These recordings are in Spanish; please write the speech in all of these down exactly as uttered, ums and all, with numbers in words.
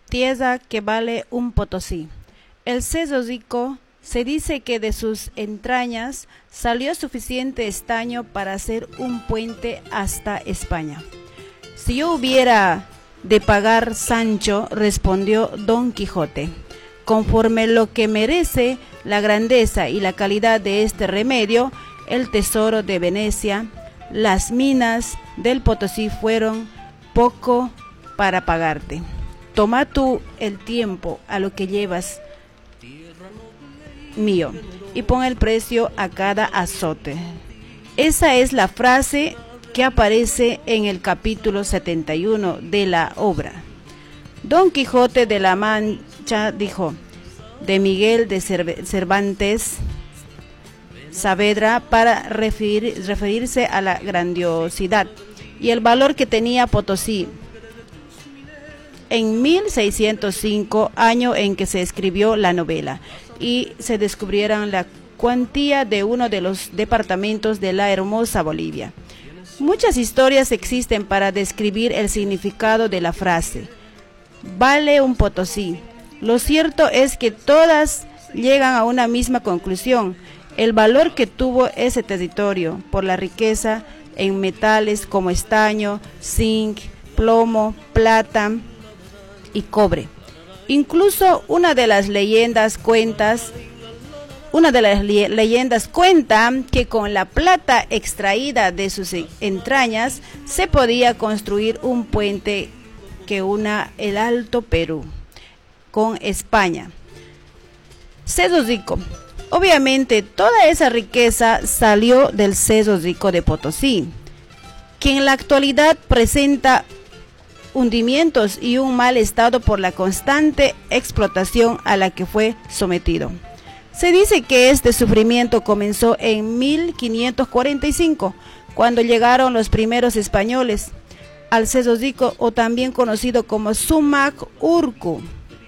tierra que vale un Potosí. El Cesosico se dice que de sus entrañas salió suficiente estaño para hacer un puente hasta España. Si yo hubiera de pagar, Sancho, respondió Don Quijote, conforme lo que merece la grandeza y la calidad de este remedio, el tesoro de Venecia, las minas del Potosí fueron poco para pagarte. Toma tú el tiempo a lo que llevas mío y pon el precio a cada azote. Esa es la frase que aparece en el capítulo setenta y uno de la obra. Don Quijote de la Mancha dijo, de Miguel de Cervantes Saavedra, para referir, referirse a la grandiosidad y el valor que tenía Potosí. En mil seiscientos cinco, año en que se escribió la novela, y se descubrieron la cuantía de uno de los departamentos de la hermosa Bolivia. Muchas historias existen para describir el significado de la frase, vale un Potosí. Lo cierto es que todas llegan a una misma conclusión, el valor que tuvo ese territorio por la riqueza en metales como estaño, zinc, plomo, plata y cobre. Incluso una de las leyendas cuentas, una de las le leyendas cuenta que con la plata extraída de sus entrañas se podía construir un puente que una el Alto Perú con España. Cesosico. Obviamente toda esa riqueza salió del Cesosico de Potosí, que en la actualidad presenta hundimientos y un mal estado por la constante explotación a la que fue sometido. Se dice que este sufrimiento comenzó en mil quinientos cuarenta y cinco, cuando llegaron los primeros españoles al Cesosico, o también conocido como Sumac Urcu.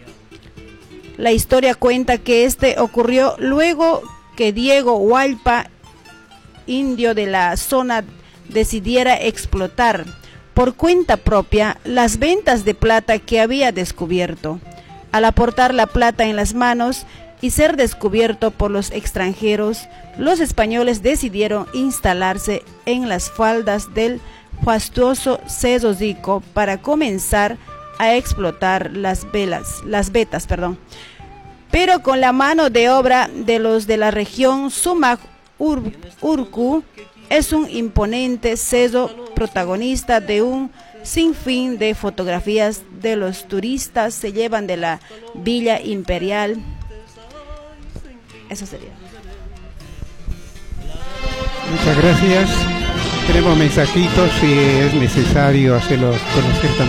La historia cuenta que este ocurrió luego que Diego Hualpa, indio de la zona, decidiera explotar por cuenta propia las ventas de plata que había descubierto. Al aportar la plata en las manos y ser descubierto por los extranjeros, los españoles decidieron instalarse en las faldas del fastuoso Cesosico para comenzar a explotar las velas, las vetas, perdón. Pero con la mano de obra de los de la región, Sumac Urcu es un imponente ceso protagonista de un sinfín de fotografías de los turistas se llevan de la Villa Imperial. Eso sería. Muchas gracias. Tenemos mensajitos si es necesario hacerlos conocer también.